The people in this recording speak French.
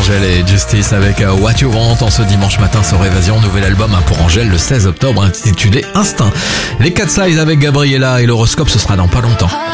Angèle et Justice avec What You Want en ce dimanche matin sur Évasion. Nouvel album pour Angèle le 16 octobre intitulé Instinct. Les Cat Size avec Gabriella et l'horoscope, ce sera dans pas longtemps.